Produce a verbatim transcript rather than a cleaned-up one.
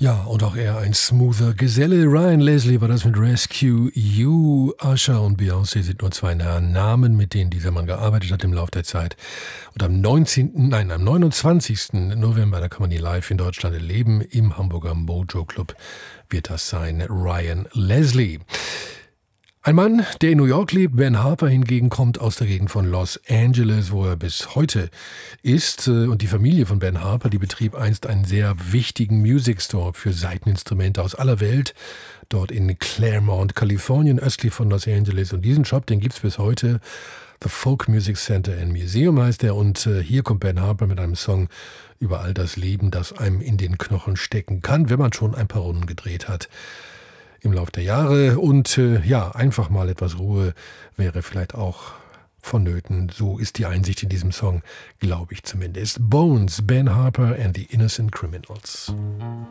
Ja, und auch er ein smoother Geselle. Ryan Leslie war das mit Rescue You. Usher und Beyoncé sind nur zwei Namen, mit denen dieser Mann gearbeitet hat im Laufe der Zeit. Und am neunzehnten, nein, am neunundzwanzigsten November, da kann man ihn live in Deutschland erleben, im Hamburger Mojo Club wird das sein. Ryan Leslie. Ein Mann, der in New York lebt, Ben Harper hingegen kommt aus der Gegend von Los Angeles, wo er bis heute ist. Und die Familie von Ben Harper, die betrieb einst einen sehr wichtigen Music Store für Saiteninstrumente aus aller Welt, dort in Claremont, Kalifornien, östlich von Los Angeles. Und diesen Shop, den gibt's bis heute. The Folk Music Center and Museum heißt er. Und hier kommt Ben Harper mit einem Song über all das Leben, das einem in den Knochen stecken kann, wenn man schon ein paar Runden gedreht hat im Laufe der Jahre. Und äh, ja, einfach mal etwas Ruhe wäre vielleicht auch vonnöten. So ist die Einsicht in diesem Song, glaube ich zumindest. Bones, Ben Harper and the Innocent Criminals.